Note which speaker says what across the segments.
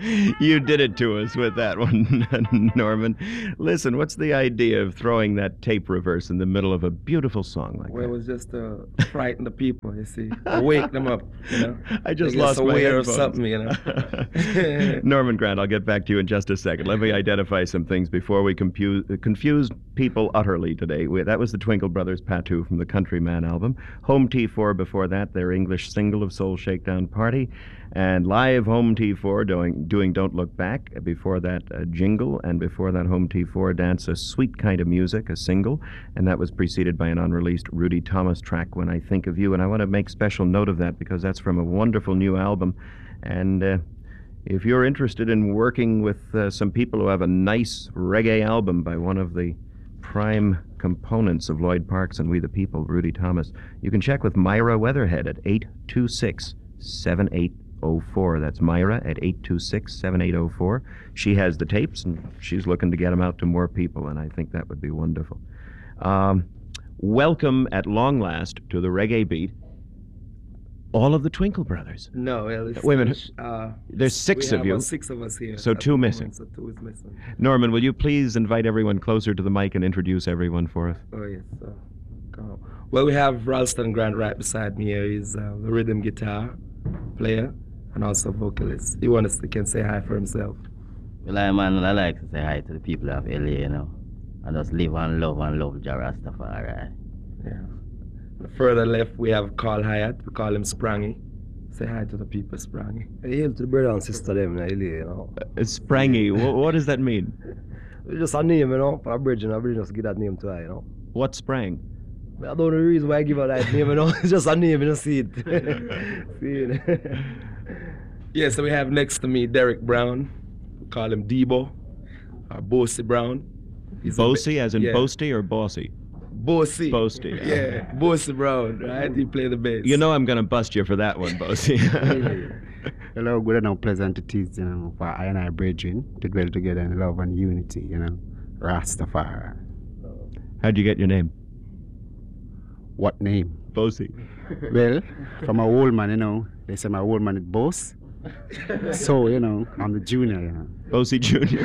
Speaker 1: You did it to us with that one, Norman. Listen, what's the idea of throwing that tape reverse in the middle of a beautiful song like
Speaker 2: Well, it
Speaker 1: that?
Speaker 2: was just to frighten the people, you see. Wake them up, you know.
Speaker 1: I just
Speaker 2: They get
Speaker 1: lost my
Speaker 2: aware of
Speaker 1: headphones.
Speaker 2: something, you know.
Speaker 1: Norman Grant, I'll get back to you in just a second. Let me identify some things before we confuse people utterly today. That was the Twinkle Brothers Patu from the Countryman album. Home T4 before that, their English single of Soul Shakedown Party. And live Home T4 doing Don't Look Back. Before that, Jingle. And before that, Home T4 Dance a Sweet Kind of Music, a single. And that was preceded by an unreleased Rudy Thomas track, When I Think of You. And I want to make special note of that because that's from a wonderful new album. And if you're interested in working with some people who have a nice reggae album by one of the prime components of Lloyd Parks and We the People, Rudy Thomas, you can check with Myra Weatherhead at 826-7804. That's Myra at 826-7804. She has the tapes, and she's looking to get them out to more people, and I think that would be wonderful. Welcome at long last to the Reggae Beat, all of the Twinkle Brothers.
Speaker 2: No, well, it's...
Speaker 1: Wait a minute. There's six of you.
Speaker 2: 6 of us here.
Speaker 1: So
Speaker 2: at
Speaker 1: 2
Speaker 2: the
Speaker 1: missing.
Speaker 2: moment, So 2 is missing.
Speaker 1: Norman, will you please invite everyone closer to the mic and introduce everyone for us?
Speaker 2: Oh, yes. Come on. Well, we have Ralston Grant right beside me here. He's the rhythm guitar player and also vocalist. He can say hi for himself.
Speaker 3: Well, I like to say hi to the people of LA, you know, and just live and love Jah Rastafari.
Speaker 2: Yeah. Further left, we have Carl Hyatt. We call him Sprangy. Say hi to the people, Sprangy.
Speaker 4: Hail to the brother and sister them in LA, you know.
Speaker 1: Sprangy, what does that mean?
Speaker 4: It's just a name, you know, for a bridge, and I really just give that name to her, you know.
Speaker 1: What sprang?
Speaker 4: I don't know the reason why I give her that name, you know. It's just a name, you don't see it. See it?
Speaker 2: Yeah, so we have next to me Derek Brown. We call him Debo, or Bossy Brown.
Speaker 1: Bossy, as in
Speaker 2: yeah.
Speaker 1: Boasty or Bossy?
Speaker 2: Bossy.
Speaker 1: Boasty.
Speaker 2: Yeah, Bossy Brown, right? He play the bass.
Speaker 1: You know I'm going to bust you for that one, Bossy.
Speaker 5: Hello, good and pleasant it is, you know, for I and I brethren to dwell together in love and unity, you know. Rastafari.
Speaker 1: How'd you get your name?
Speaker 5: What name?
Speaker 1: Bossy.
Speaker 5: Well, from my old man, you know, they say my old man is boss. So, you know, I'm the junior, you know.
Speaker 1: Bossy Jr.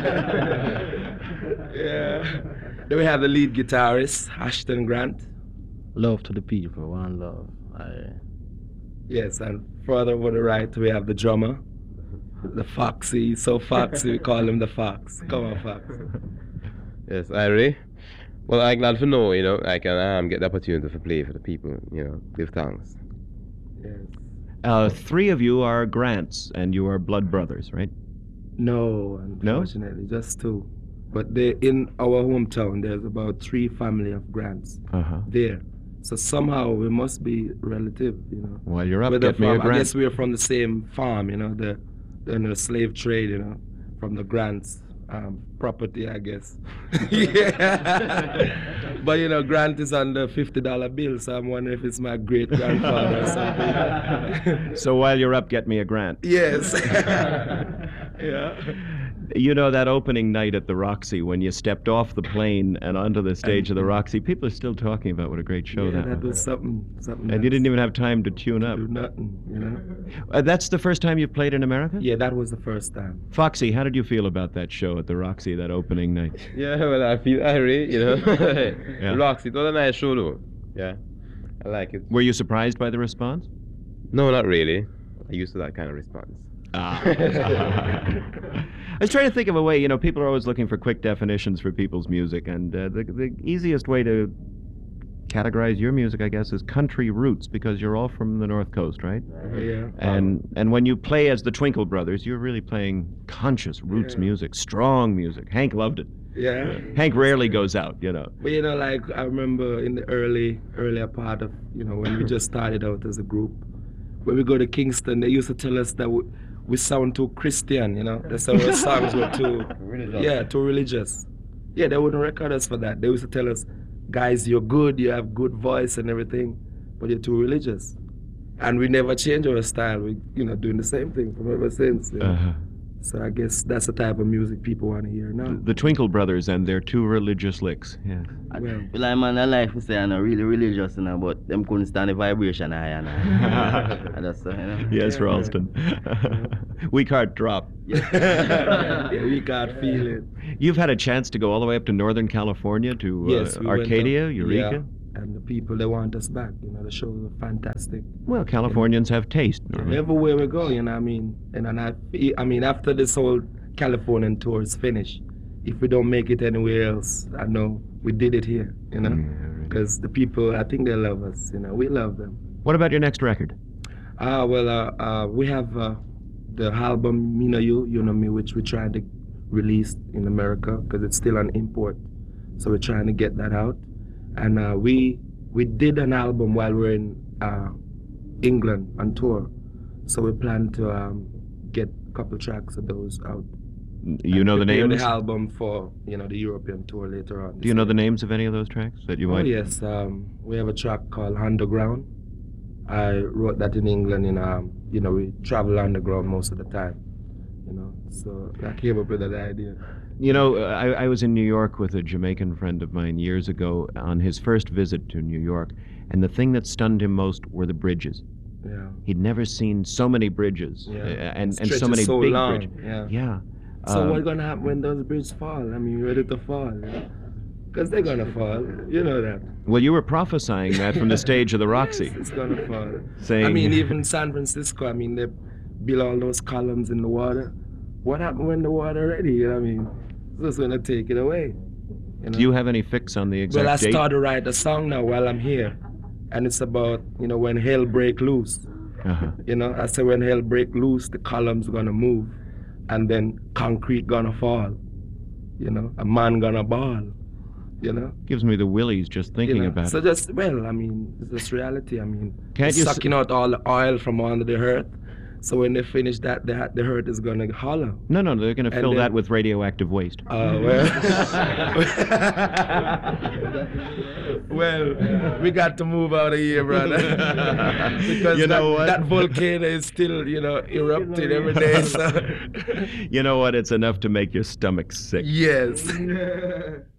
Speaker 2: Yeah. Then we have the lead guitarist, Ashton Grant.
Speaker 3: Love to the people, one love.
Speaker 2: Yes, and further on the right, we have the drummer, the Foxy. So Foxy, we call him the Fox. Come on, Fox.
Speaker 6: Yes, Irie. Well, I'm glad to know, you know, I can get the opportunity to play for the people, you know, give thanks.
Speaker 2: Yes.
Speaker 1: 3 of you are Grants, and you are blood brothers, right?
Speaker 2: No, unfortunately, just 2. But in our hometown, there's about 3 family of Grants there. So somehow we must be relative, you know.
Speaker 1: While you're up, get me a Grant.
Speaker 2: I guess we're from the same farm, you know, the slave trade, you know, from the Grants. Property, I guess. Yeah. But, you know, Grant is on the $50 bill, so I'm wondering if it's my great-grandfather or something.
Speaker 1: So while you're up, get me a Grant.
Speaker 2: Yes. Yeah.
Speaker 1: You know, that opening night at the Roxy, when you stepped off the plane and onto the stage of the Roxy, people are still talking about what a great show that
Speaker 2: was something.
Speaker 1: And you didn't even have time to tune up.
Speaker 2: Do nothing, you know.
Speaker 1: That's the first time you've played in America?
Speaker 2: Yeah, that was the first time.
Speaker 1: Foxy, how did you feel about that show at the Roxy, that opening night?
Speaker 6: Yeah, well, I feel Irie, you know.
Speaker 1: Yeah.
Speaker 6: Roxy, it was a nice show, though. Yeah, I like it.
Speaker 1: Were you surprised by the response?
Speaker 6: No, not really. I used to that kind of response.
Speaker 1: I was trying to think of a way, you know, people are always looking for quick definitions for people's music, and the easiest way to categorize your music, I guess, is country roots, because you're all from the North Coast, right?
Speaker 2: Yeah.
Speaker 1: And when you play as the Twinkle Brothers, you're really playing conscious roots music, strong music. Hank loved it.
Speaker 2: Yeah.
Speaker 1: Hank rarely goes out, you know.
Speaker 2: But, you know, like, I remember in the earlier part of, you know, when we just started out as a group, when we go to Kingston, they used to tell us that we sound too Christian, you know. They said our songs were too religious. Yeah, too religious. Yeah, they wouldn't record us for that. They used to tell us, guys, you're good, you have good voice and everything, but you're too religious. And we never change our style. We, you know, doing the same thing from ever since. You know? So I guess that's the type of music people want to hear now.
Speaker 1: The Twinkle Brothers and their two religious licks. Yeah.
Speaker 2: Well,
Speaker 3: Well, I'm on a life to say I'm not really religious, you know, but them couldn't stand the vibration high and high. And that's, you know.
Speaker 1: Yes,
Speaker 2: Yeah.
Speaker 1: Ralston. We can't drop.
Speaker 2: yeah, we can't feel it.
Speaker 1: You've had a chance to go all the way up to Northern California to
Speaker 2: Yes, we went
Speaker 1: Arcadia,
Speaker 2: up.
Speaker 1: Eureka.
Speaker 2: Yeah. And the people, they want us back. You know, the shows are fantastic.
Speaker 1: Well, Californians have taste. Norman.
Speaker 2: Everywhere we go, you know, I mean, I mean, after this whole Californian tour is finished, if we don't make it anywhere else, I know we did it here, you know, because the people, I think they love us, you know, we love them.
Speaker 1: What about your next record?
Speaker 2: We have the album Me Know You Know Me, which we're trying to release in America because it's still on import, so we're trying to get that out. And we did an album while we're in England on tour, so we plan to get a couple tracks of those out.
Speaker 1: You know the
Speaker 2: Prepare
Speaker 1: names?
Speaker 2: the album for the European tour later on.
Speaker 1: Do you know the names of any of those tracks that you
Speaker 2: Oh
Speaker 1: might?
Speaker 2: yes, we have a track called Underground. I wrote that in England. We travel underground most of the time. So I came up with that idea.
Speaker 1: You know, I was in New York with a Jamaican friend of mine years ago on his first visit to New York, and the thing that stunned him most were the bridges.
Speaker 2: Yeah.
Speaker 1: He'd never seen so many bridges,
Speaker 2: Yeah.
Speaker 1: and so
Speaker 2: Stretches
Speaker 1: many
Speaker 2: so
Speaker 1: big
Speaker 2: long,
Speaker 1: bridges.
Speaker 2: yeah.
Speaker 1: Yeah.
Speaker 2: So what's gonna happen when those bridges fall? I mean, ready to fall? Because they're gonna fall. You know that.
Speaker 1: Well, you were prophesying that from the stage of the Roxy.
Speaker 2: It's gonna fall.
Speaker 1: Saying,
Speaker 2: I mean, even San Francisco. I mean, they build all those columns in the water. What happened when the water ready? You know what I mean? It's just gonna take it away.
Speaker 1: Do you have any fix on the exact
Speaker 2: Well, I
Speaker 1: date?
Speaker 2: started to write a song now while I'm here, and it's about when hell break loose.
Speaker 1: Uh-huh.
Speaker 2: I said when hell break loose, the columns gonna move, and then concrete gonna fall. A man gonna ball.
Speaker 1: Gives me the willies just thinking about
Speaker 2: So
Speaker 1: it.
Speaker 2: it's just reality. I mean,
Speaker 1: Can't
Speaker 2: it's
Speaker 1: you
Speaker 2: sucking out all the oil from under the earth. So when they finish that, the earth is gonna holler.
Speaker 1: No, they're going to
Speaker 2: And
Speaker 1: fill
Speaker 2: then-
Speaker 1: that with radioactive waste.
Speaker 2: Well, we got to move out of here, brother. Because
Speaker 1: You know what?
Speaker 2: that volcano is still, erupting every day. So.
Speaker 1: You know what? It's enough to make your stomach sick.
Speaker 2: Yes.